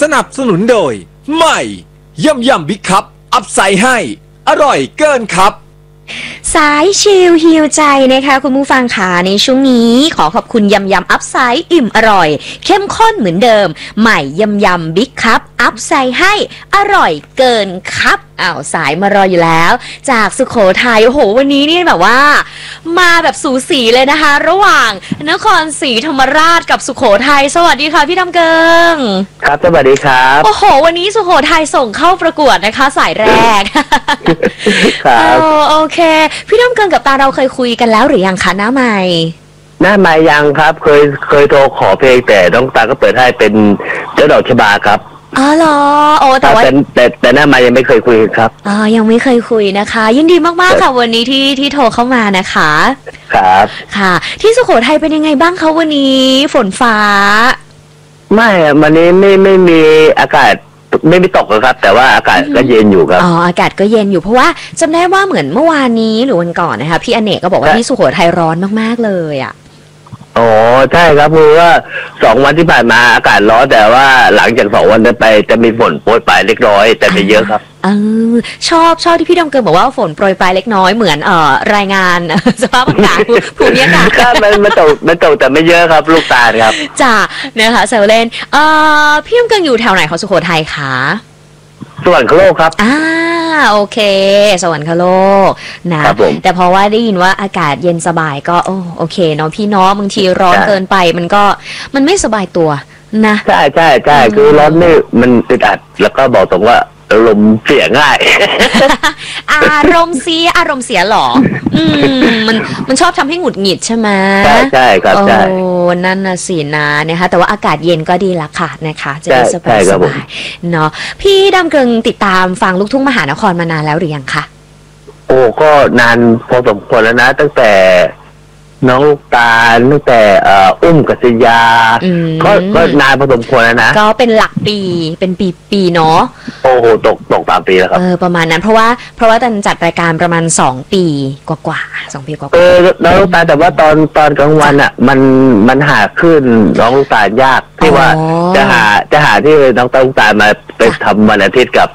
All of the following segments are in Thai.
นับสนุนโดยใหม่ยำบิ๊กคัพอัพไซด์ให้อร่อยเกินครับสายชิลฮิวใจนะคะคุณผู้ฟังค่ะในช่วงนี้ขอขอบคุณยำอัพไซด์อิ่มอร่อยเข้มข้นเหมือนเดิมใหม่ยำบิ๊กคัพอัพไซด์ให้อร่อยเกินครับสายมารออยู่แล้วจากสุโขทัยโอ้โหวันนี้นี่แบบว่ามาแบบสูสีเลยนะคะระหว่างนครศรีธรรมราชกับสุโขทัยสวัสดีค่ะพี่ดำเกิงครับสวัสดีครับโอ้โหวันนี้สุโขทัยส่งเข้าประกวดนะคะสายแรกครับโอเคพี่ดำเกิงกับตาเราเคยคุยกันแล้วหรือยังคะหน้าใหม่ยังครับเคยโทรขอเพลงแต่น้องตาก็เปิดให้เป็นเจ้าดอกชบาครับอ๋อเหรอโอ้แต่ว่าแต่หน้ามายังไม่เคยคุยครับยังไม่เคยคุยนะคะยินดีมากๆค่ะวันนี้ที่โทรเข้ามานะคะครับค่ะที่สุโขทัยเป็นยังไงบ้างคะวันนี้ฝนฟ้าไม่วันนี้ไม่มีอากาศไม่มีตกครับแต่ว่าอากาศก็เย็นอยู่ครับอากาศก็เย็นอยู่เพราะว่าจำได้ว่าเหมือนเมื่อวานนี้หรือวันก่อนนะคะพี่อเนกก็บอกว่าที่สุโขทัยร้อนมากๆเลยอ๋อใช่ครับคือว่า2 วันที่ผ่านมาอากาศร้อนแต่ว่าหลังจาก2 วันนั้นไปจะมีฝนโปรยปลายเล็กน้อยแต่ไม่เยอะครับชอบที่พี่ดำเกินบอกว่าฝนโปรยปลายเล็กน้อยเหมือนรายงานสภาพอากาศภูมิอากาศมันตกแต่ไม่เยอะครับลูกตาลครับจ้านะคะเซลเลนพี่ดำเกินอยู่แถวไหนของสุโขทัยคะสวรรคโลกครับโอเคสวรรคโลกนะแต่เพราะว่าได้ยินว่าอากาศเย็นสบายก็โอเคเนาะพี่น้องบางทีร้อนเกินไปมันไม่สบายตัวนะใช่คือร้อนนี่มันอึดอัดแล้วก็บอกตรงว่าอารมณ์เสียง่ายอารมณ์เสียหรอมันชอบทำให้หงุดหงิดใช่ไหมใช่ครับใช่นั่นน่ะสินะนะคะแต่ว่าอากาศเย็นก็ดีละค่ะนะคะจะได้สบายเนาะพี่ดำเกิงติดตามฟังลูกทุ่งมหานครมานานแล้วหรือยังคะก็นานพอสมควรแล้วนะตั้งแต่น้องลูกตาลตั้งแต่อุ้มกัศยาก็นานพอสมควรแล้วนะก็เป็นหลักปีเป็นปีเนาะโอ้โหตก3 ปีแล้วครับประมาณนั้นเพราะว่าตอนจัดรายการประมาณ2 ปีกว่า2 ปีกว่าน้องลูกตาแต่ว่าตอนกลางวันมันหาขึ้นน้องลูกตายากที่ว่าจะหาที่น้องลูกตามาไปทำวันอาทิตย์กับ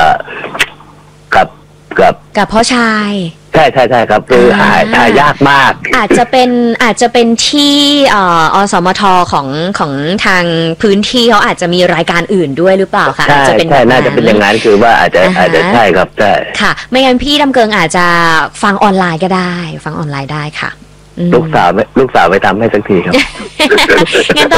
พ่อชายใช่ครับคือหายากมากอาจจะเป็นที่อสมทของทางพื้นที่เขาอาจจะมีรายการอื่นด้วยหรือเปล่าคะอาจจะเป็นน่าจะเป็นอย่างนั้นคือว่าอาจจะใช่ครับใช่ค่ะไม่งั้นพี่ดำเกิงอาจจะฟังออนไลน์ก็ได้ฟังออนไลน์ได้ค่ะลูกสาวไม่ทำให้สักทีครับ